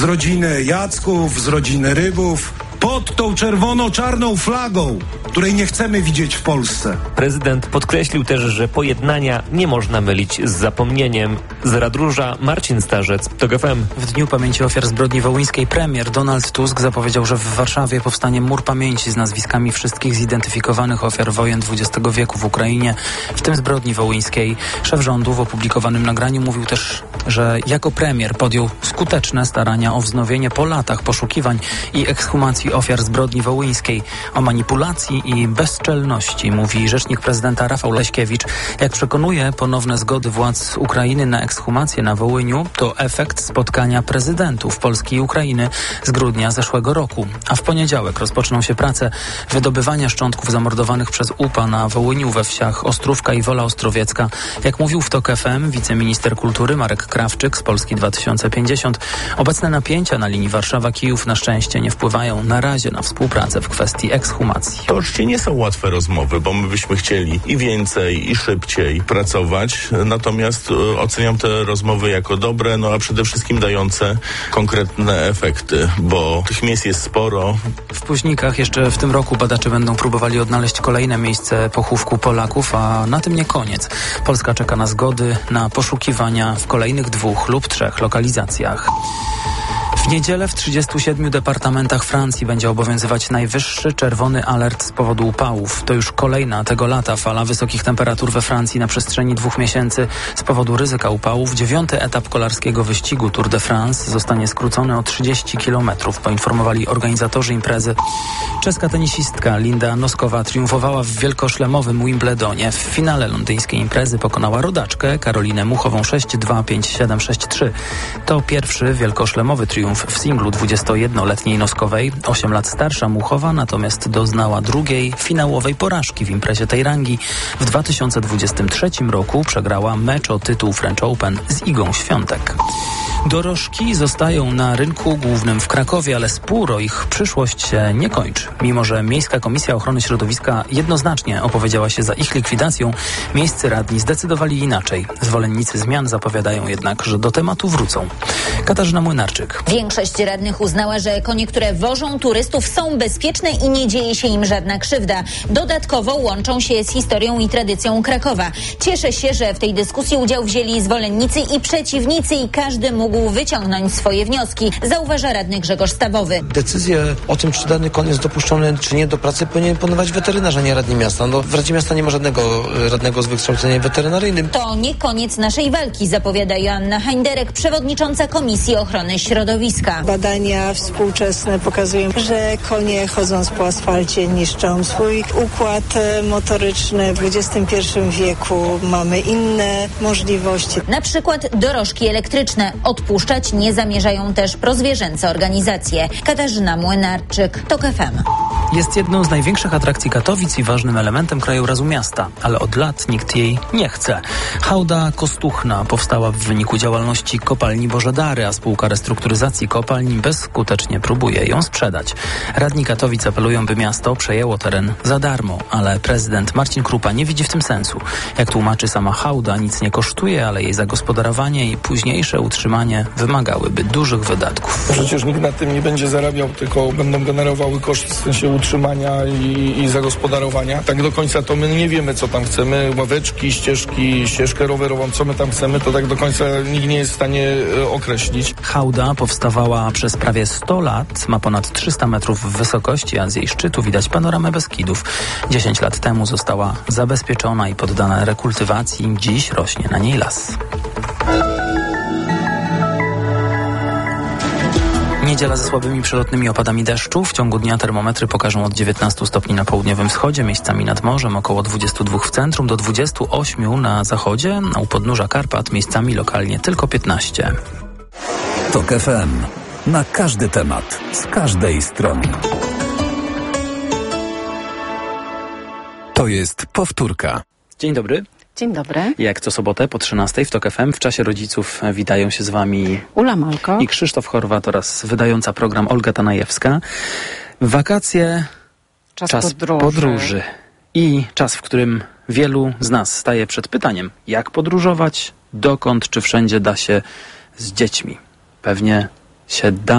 z rodziny Jacków, z rodziny Rybów, pod tą czerwono-czarną flagą, której nie chcemy widzieć w Polsce. Prezydent podkreślił też, że pojednania nie można mylić z zapomnieniem. Z Radróża Marcin Starzec, TOK FM. W Dniu Pamięci Ofiar Zbrodni Wołyńskiej premier Donald Tusk zapowiedział, że w Warszawie powstanie mur pamięci z nazwiskami wszystkich zidentyfikowanych ofiar wojen XX wieku w Ukrainie, w tym zbrodni wołyńskiej. Szef rządu w opublikowanym nagraniu mówił też, że jako premier podjął skuteczne starania o wznowienie po latach poszukiwań i ekshumacji ofiar zbrodni wołyńskiej. O manipulacji i bezczelności mówi rzecznik prezydenta Rafał Leśkiewicz. Jak przekonuje, ponowne zgody władz Ukrainy na ekshumację na Wołyniu to efekt spotkania prezydentów Polski i Ukrainy z grudnia zeszłego roku. A w poniedziałek rozpoczną się prace wydobywania szczątków zamordowanych przez UPA na Wołyniu we wsiach Ostrówka i Wola Ostrowiecka. Jak mówił w TOK FM wiceminister kultury Marek Krawczyk z Polski 2050, obecne napięcia na linii Warszawa-Kijów na szczęście nie wpływają na razie na współpracę w kwestii ekshumacji. To oczywiście nie są łatwe rozmowy, bo my byśmy chcieli i więcej, i szybciej pracować, natomiast oceniam te rozmowy jako dobre, a przede wszystkim dające konkretne efekty, bo tych miejsc jest sporo. W Późnikach jeszcze w tym roku badacze będą próbowali odnaleźć kolejne miejsce pochówku Polaków, a na tym nie koniec. Polska czeka na zgody na poszukiwania w kolejnych 2 lub 3 lokalizacjach. W niedzielę w 37 departamentach Francji będzie obowiązywać najwyższy czerwony alert z powodu upałów. To już kolejna tego lata fala wysokich temperatur we Francji na przestrzeni 2 miesięcy z powodu ryzyka upałów. 9. etap kolarskiego wyścigu Tour de France zostanie skrócony o 30 km, poinformowali organizatorzy imprezy. Czeska tenisistka Linda Noskowa triumfowała w wielkoszlemowym Wimbledonie. W finale londyńskiej imprezy pokonała rodaczkę Karolinę Muchową 6-2, 5-7, 6-3. To pierwszy wielkoszlemowy triumf w singlu 21-letniej Noskowej. 8 lat starsza Muchowa natomiast doznała drugiej finałowej porażki w imprezie tej rangi. W 2023 roku przegrała mecz o tytuł French Open z Igą Świątek. Dorożki zostają na rynku głównym w Krakowie, ale spór o ich przyszłość się nie kończy. Mimo że Miejska Komisja Ochrony Środowiska jednoznacznie opowiedziała się za ich likwidacją, miejscy radni zdecydowali inaczej. Zwolennicy zmian zapowiadają jednak, że do tematu wrócą. Katarzyna Młynarczyk. Większość radnych uznała, że konie, które wożą turystów, są bezpieczne i nie dzieje się im żadna krzywda. Dodatkowo łączą się z historią i tradycją Krakowa. Cieszę się, że w tej dyskusji udział wzięli zwolennicy i przeciwnicy i każdy mógł wyciągnąć swoje wnioski, zauważa radny Grzegorz Stawowy. Decyzję o tym, czy dany koń jest dopuszczony, czy nie do pracy, powinien podejmować weterynarz, a nie radni miasta. W Radzie Miasta nie ma żadnego radnego z wykształceniem weterynaryjnym. To nie koniec naszej walki, zapowiada Joanna Heinderek, przewodnicząca Komisji Ochrony Środowiska. Badania współczesne pokazują, że konie chodząc po asfalcie niszczą swój układ motoryczny. W XXI wieku mamy inne możliwości. Na przykład dorożki elektryczne. Odpuszczać nie zamierzają też prozwierzęce organizacje. Katarzyna Młynarczyk, TOK FM. Jest jedną z największych atrakcji Katowic i ważnym elementem krajobrazu miasta, ale od lat nikt jej nie chce. Hałda Kostuchna powstała w wyniku działalności kopalni Bożedary, a spółka restrukturyzacji kopalni bezskutecznie próbuje ją sprzedać. Radni Katowic apelują, by miasto przejęło teren za darmo, ale prezydent Marcin Krupa nie widzi w tym sensu. Jak tłumaczy sama hałda, nic nie kosztuje, ale jej zagospodarowanie i późniejsze utrzymanie wymagałyby dużych wydatków. Przecież nikt na tym nie będzie zarabiał, tylko będą generowały koszty w sensie utrzymania i zagospodarowania. Tak do końca to my nie wiemy, co tam chcemy. Ławeczki, ścieżkę rowerową, co my tam chcemy, to tak do końca nikt nie jest w stanie określić. Hałda powstawała przez prawie 100 lat, ma ponad 300 metrów w wysokości, a z jej szczytu widać panoramę Beskidów. 10 lat temu została zabezpieczona i poddana rekultywacji. Dziś rośnie na niej las. Niedziela ze słabymi przelotnymi opadami deszczu. W ciągu dnia termometry pokażą od 19 stopni na południowym wschodzie, miejscami nad morzem, około 22 w centrum, do 28 na zachodzie, a u podnóża Karpat miejscami lokalnie tylko 15. TOK FM. Na każdy temat, z każdej strony. To jest powtórka. Dzień dobry. Dzień dobry. Jak co sobotę po 13 w TOK FM w czasie rodziców witają się z wami Ula Malko i Krzysztof Chorwat oraz wydająca program Olga Tanajewska. Wakacje, czas podróży i czas, w którym wielu z nas staje przed pytaniem, jak podróżować, dokąd, czy wszędzie da się z dziećmi. Pewnie się da.